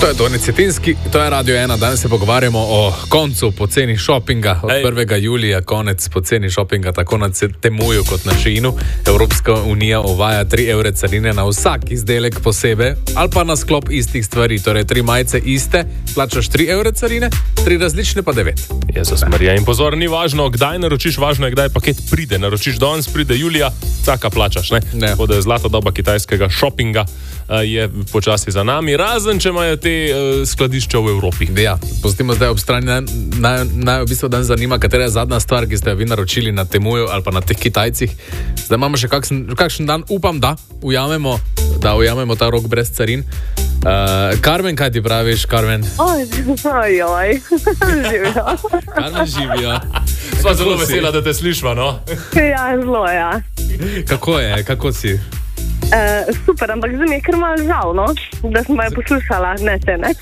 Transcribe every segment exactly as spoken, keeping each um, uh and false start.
To je Toni Cetinski, to je Radio ena. Danes se pogovarjamo o koncu poceni šopinga. Od Ej. prvega julija konec poceni šopinga, tako na Temuju kot na Sheinu. Evropska unija uvaja tri evre carine na vsak izdelek posebej ali pa na sklop istih stvari. Torej, tri majice iste, plačaš tri evre carine, tri različne pa devet. Jezus Marija, in pozor, ni važno, kdaj naročiš, važno je, kdaj paket pride. Naročiš danes, pride julija, taka plačaš, ne? ne. Tako da je zlata doba kitajskega šopinga je počasi za nami, razen če imajo te uh, skladišča v Evropi. Ja, pustimo zdaj ob strani. Naj, naj, naj v bistvu dan zanima, katera je zadnja stvar, ki ste jo vi naročili na Temuju ali pa na teh Kitajcih. Zdaj imamo še kakšen, kakšen dan, upam, da ujamemo, da ujamemo ta rok brez carin. Uh, Karmen, kaj ti praviš, Karmen? Oj, oj, oj, živijo. Karmen živijo. Sva zelo vesela, da te slišva, no? Ja, zelo, ja. Kako je, kako si? Uh, super, ampak zdaj mi je kar malo žal, no? Da sem jo poslušala, ne se, ne?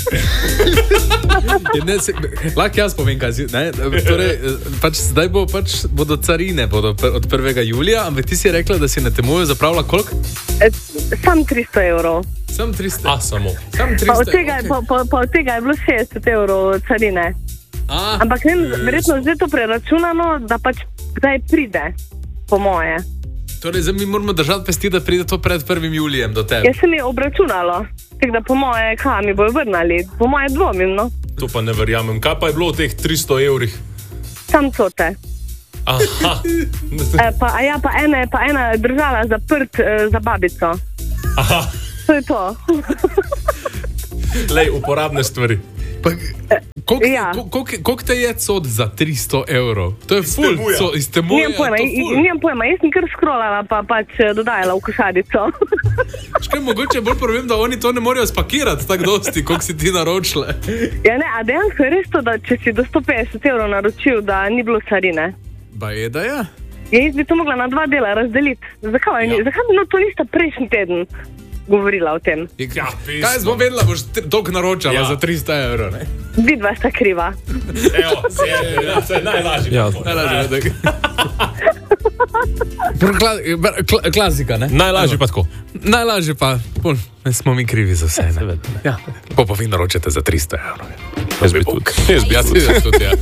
ne se, lahko jaz povem, kaj si, ne? Torej, pač zdaj bo, pač bodo carine bodo od prvega julija, ampak ti si rekla, da si na Temuju zapravila koliko? E, sam tristo evrov. Sam tristo? A, samo. Sam tristo, pa od tega, okay. pa, pa, pa od tega je bilo šestdeset evrov carine. A, ampak ne, verjetno zdaj to preračunano, da pač kdaj pride, po moje. Torej, zdaj mi moramo držati pesti, da pride to pred prvim julijem do tebe. Jaz sem je obračunalo, tako da po moje, kaj mi bojo vrnali, po moje dvomim, no. To pa ne verjamem. Kaj pa je bilo v teh tristo evrih? Sam cote. Aha. e, pa, a ja, pa ena je pa ena držala zaprt e, za babico. Aha. To je to. Lej, uporabne stvari. Pa, koliko, ja. koliko, koliko te je cod za tristo evrov? To je ful, cod, iz Temuja. Nijem pojma, nijem pojma, jaz sem kar scrollala, pa pač dodajala v košarico. Škaj, mogoče bolj problem, da oni to ne morejo spakirati tako dosti, koliko si ti naročila. Ja ne, a dejansko je res to, da če si do sto petdeset evrov naročil, da ni bilo carine. Ba je, da je? Ja, jaz bi to mogla na dva dela razdeliti. Zakaj, ja. Zakaj bi no to nista prejšnji teden govorila o tem? Ja, kaj smo vedela, boš dolg naročala ja. za tristo evrov, ne? Vidva sta kriva. Evo, se je, ja, se je najlažje. Ja, najlažje, Kla, klasika, ne? Najlažje pa tako. Najlažje pa, pol, ne smo mi krivi za vse, ne? Ja. Po pa vi naročate za tristo evrov. Jaz bi tudi. Jaz bi tudi, ja.